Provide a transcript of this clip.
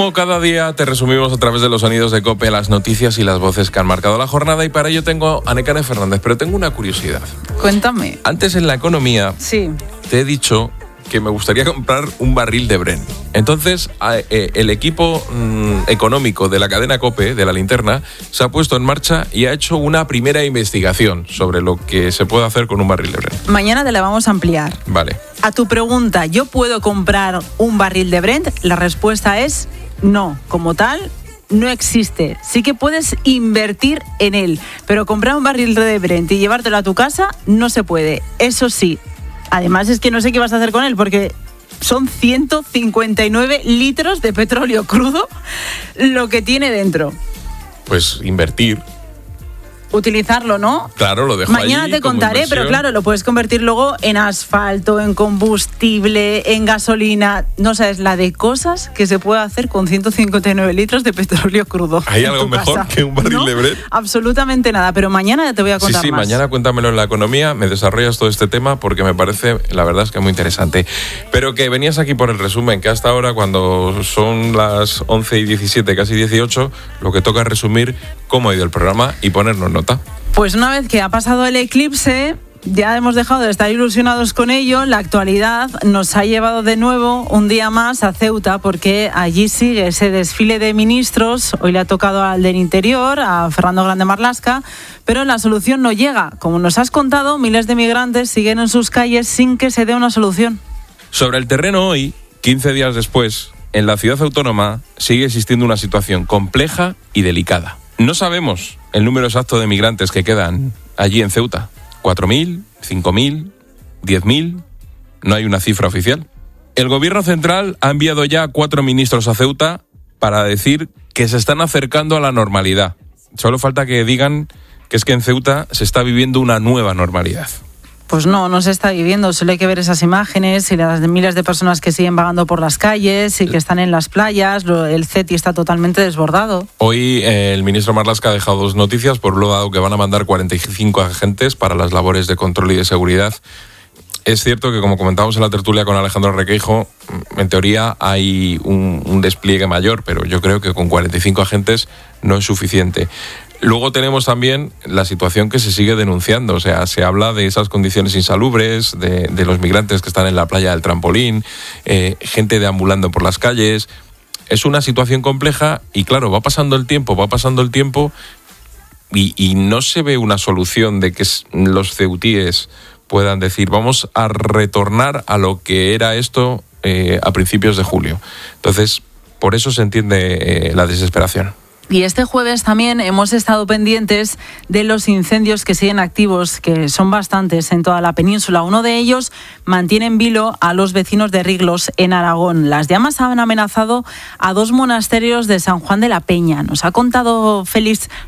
Como cada día te resumimos a través de los sonidos de COPE las noticias y las voces que han marcado la jornada, y para ello tengo a Nekane Fernández, pero tengo una curiosidad. Cuéntame. Antes en la economía te he dicho que me gustaría comprar un barril de Brent. Entonces, el equipo económico de la cadena COPE, de la linterna, se ha puesto en marcha y ha hecho una primera investigación sobre lo que se puede hacer con un barril de Brent. Mañana te la vamos a ampliar. Vale. A tu pregunta, ¿yo puedo comprar un barril de Brent? La respuesta es no. Como tal, no existe. Sí que puedes invertir en él, pero comprar un barril de Brent y llevártelo a tu casa no se puede. Eso sí. Además es que no sé qué vas a hacer con él, porque son 159 litros de petróleo crudo lo que tiene dentro. Pues invertir. Utilizarlo, ¿no? Claro, lo dejo Mañana allí te contaré, pero claro, lo puedes convertir luego en asfalto, en combustible, en gasolina. No sabes la de cosas que se puede hacer con 159 litros de petróleo crudo. ¿Hay algo mejor que un barril de Brent? Absolutamente nada, pero mañana te voy a contar más. Sí, mañana cuéntamelo en la economía, me desarrollas todo este tema porque me parece, la verdad es que muy interesante. Pero que venías aquí por el resumen, que hasta ahora, cuando son las 11:17, casi 18, lo que toca es resumir cómo ha ido el programa y ponernos nota. Pues una vez que ha pasado el eclipse, ya hemos dejado de estar ilusionados con ello. La actualidad nos ha llevado de nuevo un día más a Ceuta, porque allí sigue ese desfile de ministros. Hoy le ha tocado al del Interior, a Fernando Grande Marlaska, pero la solución no llega. Como nos has contado, miles de migrantes siguen en sus calles sin que se dé una solución. Sobre el terreno hoy, 15 días después, en la ciudad autónoma sigue existiendo una situación compleja y delicada. No sabemos el número exacto de migrantes que quedan allí en Ceuta. 4.000, 5.000, 10.000, no hay una cifra oficial. El gobierno central ha enviado ya 4 ministros a Ceuta para decir que se están acercando a la normalidad. Solo falta que digan que es que en Ceuta se está viviendo una nueva normalidad. Pues no se está viviendo. Solo hay que ver esas imágenes y las de miles de personas que siguen vagando por las calles y que están en las playas. El CETI está totalmente desbordado. Hoy el ministro Marlaska ha dejado 2 noticias. Por un lado, que van a mandar 45 agentes para las labores de control y de seguridad. Es cierto que, como comentábamos en la tertulia con Alejandro Requeijo, en teoría hay un despliegue mayor, pero yo creo que con 45 agentes no es suficiente. Luego tenemos también la situación que se sigue denunciando, o sea, se habla de esas condiciones insalubres, de los migrantes que están en la playa del Trampolín, gente deambulando por las calles. Es una situación compleja y, claro, va pasando el tiempo y no se ve una solución de que los ceutíes puedan decir vamos a retornar a lo que era esto a principios de julio. Entonces, por eso se entiende la desesperación. Y este jueves también hemos estado pendientes de los incendios que siguen activos, que son bastantes en toda la península. Uno de ellos mantiene en vilo a los vecinos de Riglos, en Aragón. Las llamas han amenazado a 2 monasterios de San Juan de la Peña. Nos ha contado Félix